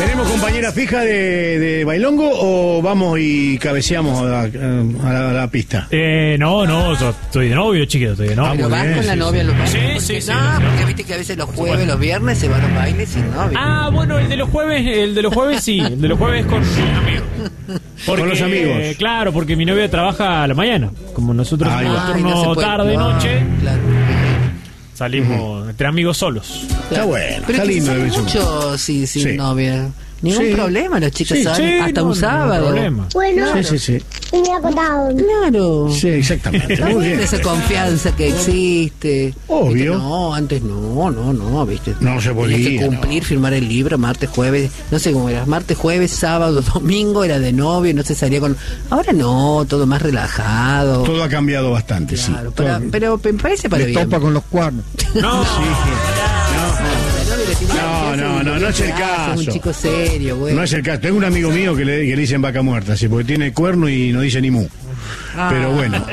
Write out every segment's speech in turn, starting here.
¿Tenemos compañera fija de Bailongo o vamos y cabeceamos a la pista? No, yo estoy de novio, chiquito, estoy de novio. Pero vas con la novia a los bailes. Sí. Porque viste que a veces los jueves, los viernes se van a los bailes sin novia. Bueno, el de los jueves sí, el de los jueves con mis amigos. Con los amigos. Claro, porque mi novia trabaja a la mañana. Como nosotros tenemos turno tarde-noche, claro. salimos entre amigos solos. Está bueno, Pero está es que lindo. son muchos sin novia. Ningún problema, los chicos salen hasta un sábado. Problema. Bueno, Sí. y me ha contado. Claro. Sí, exactamente. Está Muy bien bien. esa confianza que existe. Obvio. ¿Viste? No, antes no, ¿viste? No se podía, Tenías que cumplir, firmar el libro, martes, jueves, no sé cómo era, martes, jueves, sábado, domingo era de novio, no se salía con... Ahora no, todo más relajado. Todo ha cambiado bastante, Claro, sí. pero me parece para bien. Topa con los cuernos. No, No es el caso. Es un chico serio, güey. No es el caso. Tengo un amigo mío que le dicen vaca muerta, sí, porque tiene cuerno y no dice ni mu. Pero bueno,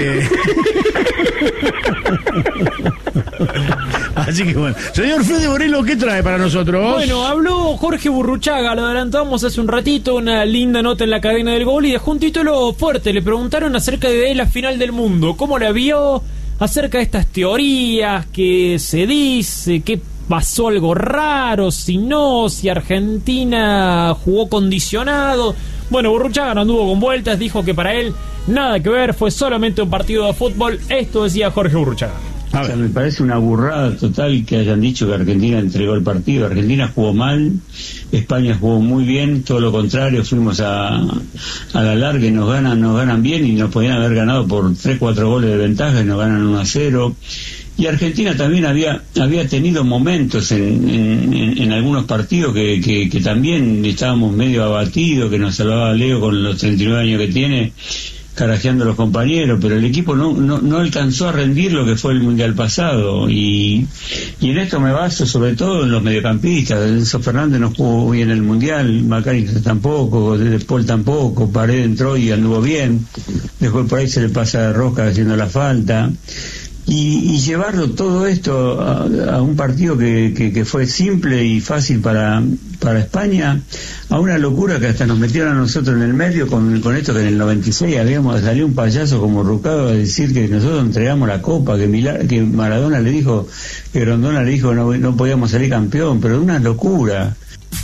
Así que bueno. Señor Fede Borelo, ¿qué trae para nosotros? Bueno, habló Jorge Burruchaga, lo adelantamos hace un ratito, una linda nota en la cadena del gol y dejó un título fuerte. Le preguntaron acerca de la final del mundo, cómo la vio, acerca de estas teorías que se dice, que pasó algo raro, si no, si Argentina jugó condicionado. Bueno, Burruchaga no anduvo con vueltas, dijo que para él nada que ver, fue solamente un partido de fútbol. Esto decía Jorge Burruchaga. O sea, me parece una burrada total que hayan dicho que Argentina entregó el partido. Argentina jugó mal, España jugó muy bien, todo lo contrario, fuimos a la larga y nos ganan bien y nos podían haber ganado por 3-4 goles de ventaja y nos ganan 1-0. Y Argentina también había tenido momentos en algunos partidos que también estábamos medio abatidos, que nos salvaba Leo con los 39 años que tiene, carajeando a los compañeros, pero el equipo no alcanzó a rendir lo que fue el Mundial pasado, y en esto me baso sobre todo en los mediocampistas. Enzo Fernández no jugó bien el Mundial, Macari tampoco, De Paul tampoco, Paredes entró y anduvo bien, después por ahí se le pasa de rosca haciendo la falta. Y llevarlo todo esto a un partido que fue simple y fácil para España, a una locura que hasta nos metieron a nosotros en el medio con esto que en el 96 salió un payaso como Rucado a decir que nosotros entregamos la copa, que Maradona le dijo, que Grondona le dijo no podíamos salir campeón, pero una locura.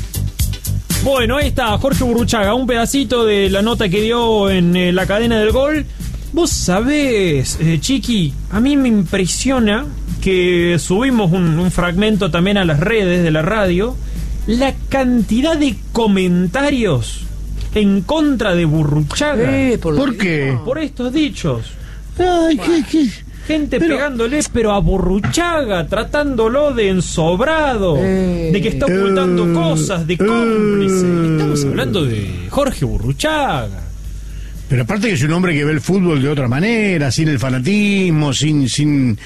Bueno, ahí está Jorge Burruchaga, un pedacito de la nota que dio en la cadena del gol. Vos sabés, Chiqui, a mí me impresiona que subimos un fragmento también a las redes de la radio, la cantidad de comentarios en contra de Burruchaga. ¿Por qué? Por estos dichos. Ay, ¿qué? Gente pegándole, pero a Burruchaga, tratándolo de ensobrado, de que está ocultando cosas, de cómplice. Estamos hablando de Jorge Burruchaga. Pero aparte que es un hombre que ve el fútbol de otra manera, sin el fanatismo, sin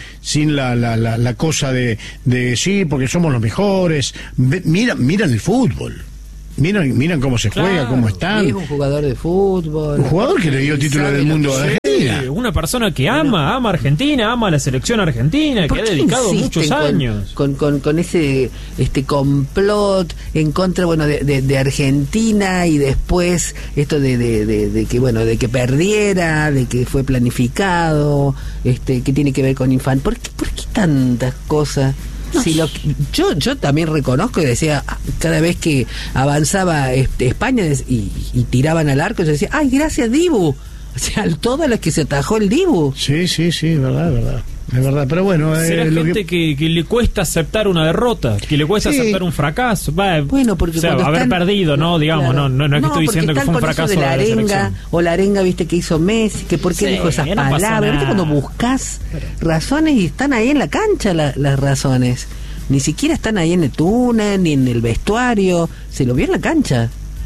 la cosa de sí, porque somos los mejores. Miran el fútbol. Miran cómo se juega, cómo están. Es un jugador de fútbol. Un jugador que le dio título del mundo a la Argentina. Una persona que ama Argentina, ama la selección argentina, que ha dedicado muchos años. Con ese complot en contra, bueno, de Argentina, y después esto de que perdiera, de que fue planificado, que tiene que ver con Infante. ¿Por qué tantas cosas? No, si yo también reconozco y decía, cada vez que avanzaba España y tiraban al arco, yo decía, ¡ay, gracias, Dibu! O sea, todas las que se atajó el Dibu. Sí, verdad. Es verdad, pero bueno... Será gente que le cuesta aceptar una derrota, que le cuesta aceptar un fracaso. Bueno, porque haber perdido, ¿no? Digamos, claro. no es que estoy diciendo que fue un fracaso de la arenga, o la arenga, viste, que hizo Messi, que por qué dijo esas palabras. Viste, cuando buscas razones y están ahí en la cancha las razones. Ni siquiera están ahí en el túnel, ni en el vestuario. Se lo vio en la cancha.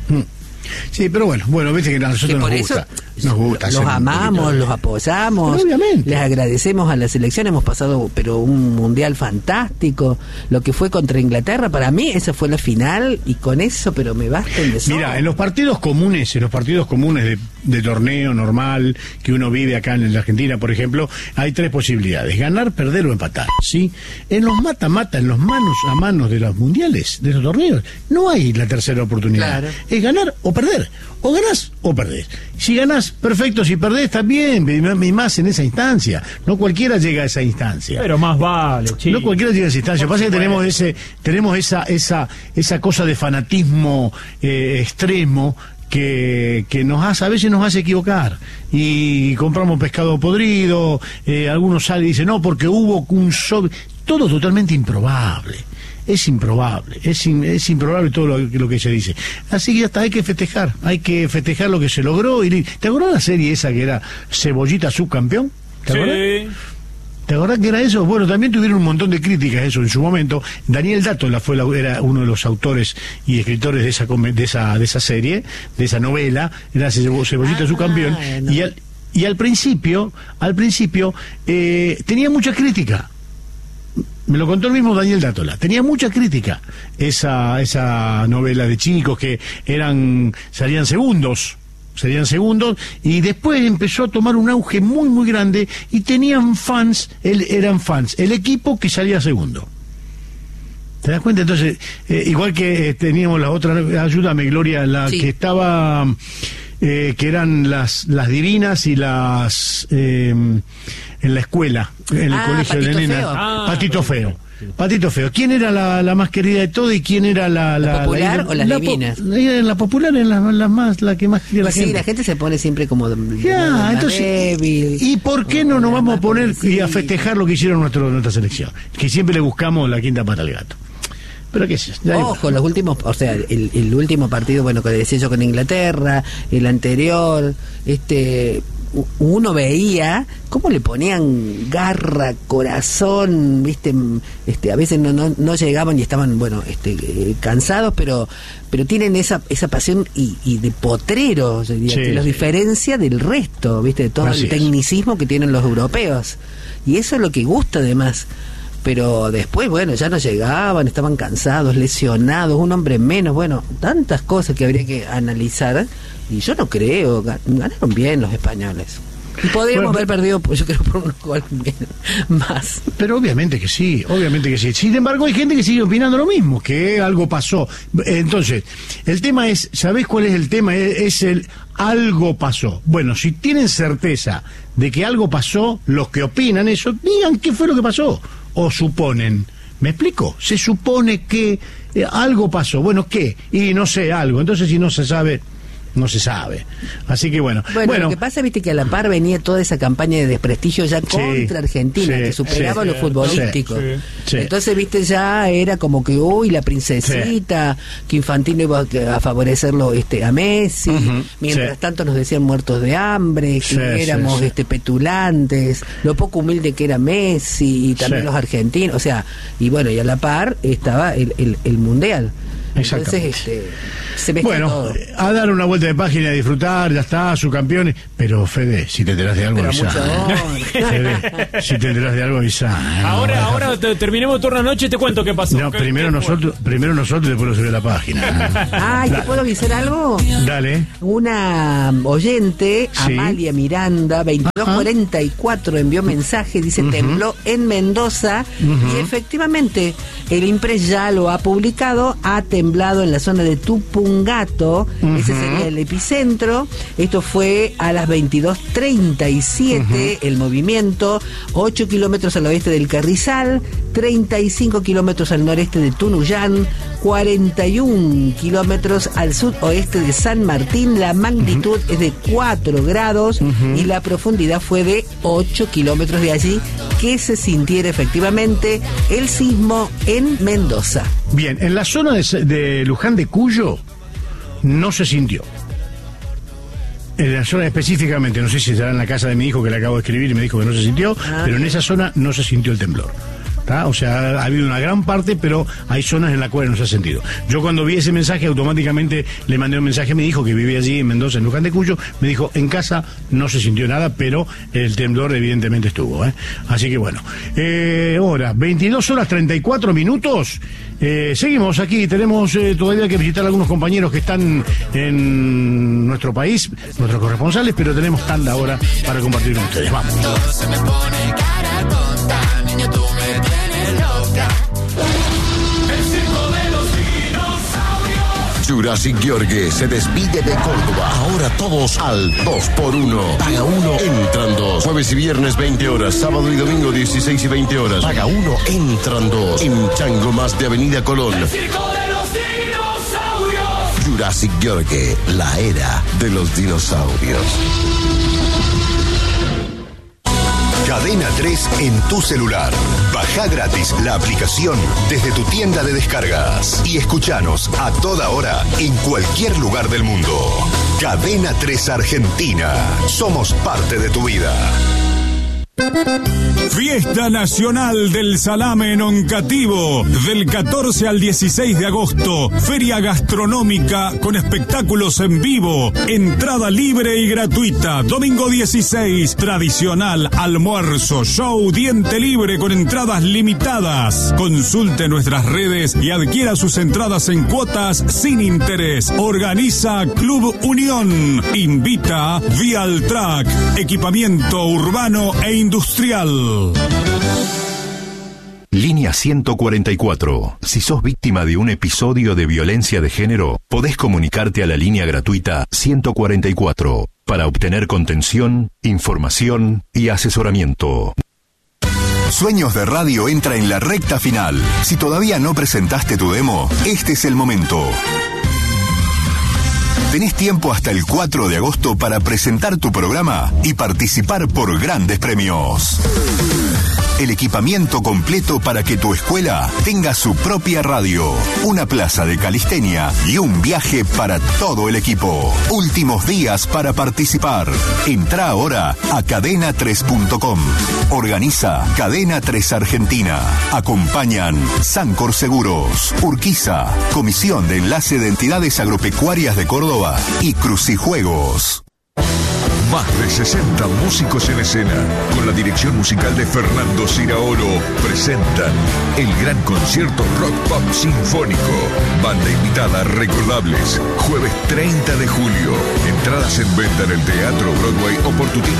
Sí, pero bueno, viste que a nosotros nos gusta. Los amamos, los apoyamos, obviamente. Les agradecemos a la selección, hemos pasado pero un mundial fantástico. Lo que fue contra Inglaterra, para mí esa fue la final, y con eso, pero me basta el desorden. Mira, en los partidos comunes de torneo normal que uno vive acá en la Argentina, por ejemplo, hay 3 posibilidades: ganar, perder o empatar, ¿sí? En los mata-mata, en los manos a manos de los mundiales, de los torneos, no hay la tercera oportunidad. Claro. Es ganar o perder. O ganás o perdés. Si ganás, perfecto. Si perdés, también. Y más en esa instancia. No cualquiera llega a esa instancia. Pero más vale, chico. No cualquiera llega a esa instancia. Lo que pasa es que tenemos esa cosa de fanatismo extremo que a veces nos hace equivocar. Y compramos pescado podrido. Algunos salen y dicen, no, porque hubo un todo totalmente improbable. Es improbable, es improbable todo lo que se dice. Así que hasta hay que festejar lo que se logró. ¿Te acordás la serie esa que era Cebollita subcampeón? ¿Te acordás? Sí. ¿Te acordás que era eso? Bueno, también tuvieron un montón de críticas eso en su momento. Daniel Dátola era uno de los autores y escritores de esa serie, de esa novela, era Cebollita subcampeón. No. Y al principio tenía mucha crítica. Me lo contó el mismo Daniel Dátola. Tenía mucha crítica esa novela de chicos que salían segundos, y después empezó a tomar un auge muy muy grande y tenían eran fans, el equipo que salía segundo. ¿Te das cuenta? Entonces, igual que teníamos la otra, ayúdame Gloria, Sí. que estaba, que eran las divinas y las en la escuela, en el colegio de Patito nena. Feo. Patito Feo. Patito Feo. ¿Quién era la más querida de todo y quién era ¿La popular o las divinas? La popular es la que más quería la Sí, gente. la gente se pone siempre como Ya, más entonces, débil. ¿y por qué no nos vamos a poner y a festejar lo que hicieron nuestra selección? Que siempre le buscamos la quinta pata al gato. Pero qué es eso. Ojo, los últimos, o sea, el último partido, bueno, que decía yo con Inglaterra, el anterior, uno veía cómo le ponían garra, corazón, viste, a veces no llegaban y estaban, bueno, cansados, pero tienen esa pasión y de potrero, yo diría, que los diferencia del resto, viste, de todo el tecnicismo que tienen los europeos, y eso es lo que gusta además. Pero después, bueno, ya no llegaban, estaban cansados, lesionados, un hombre menos, bueno, tantas cosas que habría que analizar, y yo no creo, ganaron bien los españoles. Y podríamos haber perdido, pues yo creo, por un gol más. Pero obviamente que sí. Sin embargo, hay gente que sigue opinando lo mismo, que algo pasó. Entonces, el tema es, ¿sabés cuál es el tema? Es el algo pasó. Bueno, si tienen certeza de que algo pasó, los que opinan eso, digan qué fue lo que pasó. O suponen. ¿Me explico? Se supone que algo pasó. Bueno, ¿qué? Y no sé, algo. Entonces, si no se sabe, no se sabe. Así que bueno. Lo que pasa, viste, que a la par venía toda esa campaña de desprestigio ya contra Argentina, que superaba lo futbolístico. Sí. Entonces, viste, ya era como que, uy, la princesita, que Infantino iba a favorecerlo a Messi. Mientras tanto nos decían muertos de hambre, que éramos petulantes, lo poco humilde que era Messi, y también los argentinos. O sea, y bueno, y a la par estaba el Mundial. Entonces, se mezcla todo. A dar una vuelta de página, a disfrutar, ya está, su campeón. Pero Fede, si te enterás de algo, avisá. Fede, si te enterás de algo, avisá. Ahora terminemos turno anoche y te cuento qué pasó. No, primero nosotros, después lo subí a la página. ¿te puedo avisar algo? Dale. Una oyente, Amalia Miranda, 2244, envió mensaje, dice, tembló en Mendoza, y efectivamente, el Impres ya lo ha publicado, ha temblado en la zona de Tupungato, ese sería el epicentro. Esto fue a las 22:37, el movimiento, 8 kilómetros al oeste del Carrizal, 35 kilómetros al noreste de Tunuyán, 41 kilómetros al sudoeste de San Martín. La magnitud es de 4 grados y la profundidad fue de 8 kilómetros. De allí que se sintiera efectivamente el sismo en Mendoza. Bien, en la zona de Luján de Cuyo no se sintió. En la zona específicamente, no sé si estará en la casa de mi hijo, que le acabo de escribir y me dijo que no se sintió, pero en esa zona no se sintió el temblor. ¿tá? O sea, ha habido una gran parte, pero hay zonas en las cuales no se ha sentido. Yo cuando vi ese mensaje, automáticamente le mandé un mensaje a mi hijo que vivía allí en Mendoza, en Luján de Cuyo. Me dijo, en casa no se sintió nada, pero el temblor evidentemente estuvo. Así que bueno, ahora, 22 horas 34 minutos. Seguimos aquí, tenemos todavía que visitar a algunos compañeros que están en nuestro país, nuestros corresponsales, pero tenemos tanda ahora para compartir con ustedes. Vamos. Todo se me pone cara tonta, niño, tú me tienes loca. El circo de los dinosaurios. Jurassic Gheorghe se despide de Córdoba. Ahora todos al 2x1. Paga 1, entran 2. Jueves y viernes 20 horas. Sábado y domingo 16 y 20 horas. Paga 1, entran 2. En Chango Más de Avenida Colón. El circo de los dinosaurios. Jurassic Gheorghe, la era de los dinosaurios. Cadena 3 en tu celular. Baja gratis la aplicación desde tu tienda de descargas y escuchanos a toda hora en cualquier lugar del mundo. Cadena 3 Argentina. Somos parte de tu vida. Fiesta Nacional del Salame en Oncativo, del 14 al 16 de agosto. Feria gastronómica con espectáculos en vivo. Entrada libre y gratuita. Domingo 16, tradicional almuerzo, show, diente libre con entradas limitadas. Consulte nuestras redes y adquiera sus entradas en cuotas sin interés. Organiza Club Unión. Invita Vialtrack, equipamiento urbano e industrial. Línea 144. Si sos víctima de un episodio de violencia de género, podés comunicarte a la línea gratuita 144 para obtener contención, información y asesoramiento. Sueños de Radio entra en la recta final. Si todavía no presentaste tu demo, este es el momento. Tenés tiempo hasta el 4 de agosto para presentar tu programa y participar por grandes premios. El equipamiento completo para que tu escuela tenga su propia radio, una plaza de calistenia y un viaje para todo el equipo. Últimos días para participar. Entrá ahora a cadena3.com. Organiza Cadena 3 Argentina. Acompañan Sancor Seguros, Urquiza, Comisión de Enlace de Entidades Agropecuarias de Córdoba y Crucijuegos. Más de 60 músicos en escena, con la dirección musical de Fernando Ciraolo, presentan el gran concierto Rock Pop Sinfónico. Banda invitada Recordables, jueves 30 de julio. Entradas en venta en el Teatro Broadway o por tu